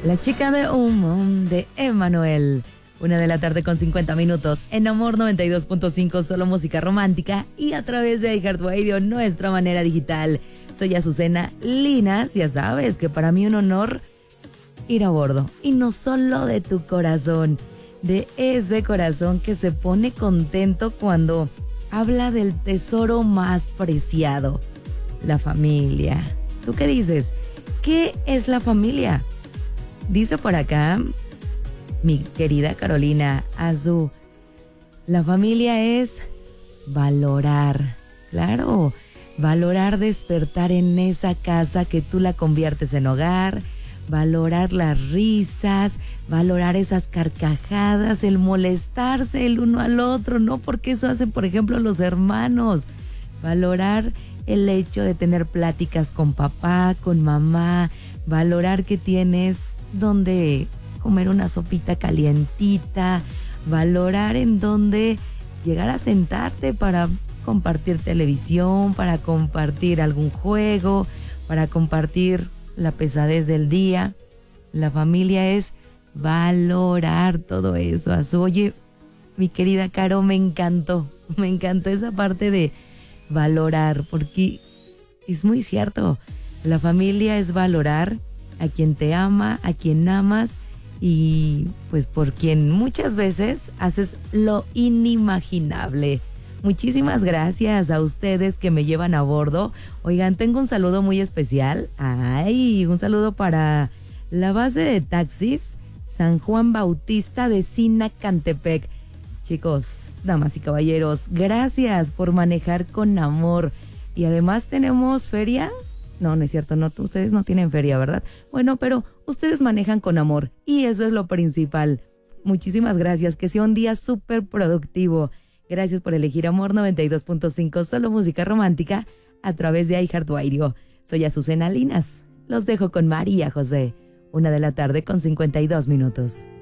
La chica de humo de Emanuel. 1:50 p.m. en Amor 92.5, solo música romántica y a través de iHeartRadio, nuestra manera digital. Soy Azucena Linas, ya sabes que para mí un honor ir a bordo. Y no solo de tu corazón, de ese corazón que se pone contento cuando habla del tesoro más preciado, la familia. ¿Tú qué dices? ¿Qué es la familia? Dice por acá mi querida Carolina Azú, la familia es valorar, claro, valorar despertar en esa casa que tú la conviertes en hogar, valorar las risas, valorar esas carcajadas, el molestarse el uno al otro, ¿no? Porque eso hacen, por ejemplo, los hermanos. Valorar el hecho de tener pláticas con papá, con mamá, valorar que tienes donde comer una sopita calientita, valorar en donde llegar a sentarte para compartir televisión, para compartir algún juego, para compartir la pesadez del día. La familia es valorar todo eso. Oye, mi querida Caro, me encantó esa parte de valorar, porque es muy cierto. La familia es valorar a quien te ama, a quien amas y pues por quien muchas veces haces lo inimaginable. Muchísimas gracias a ustedes que me llevan a bordo. Oigan, tengo un saludo muy especial. Un saludo para la base de taxis San Juan Bautista de Sinacantepec. Chicos, damas y caballeros, gracias por manejar con amor. Y además tenemos feria. No, no es cierto, no, ustedes no tienen feria, ¿verdad? Bueno, pero ustedes manejan con amor y eso es lo principal. Muchísimas gracias, que sea un día súper productivo. Gracias por elegir Amor 92.5, solo música romántica, a través de iHeartRadio. Soy Azucena Linas, los dejo con María José, 1:52 p.m.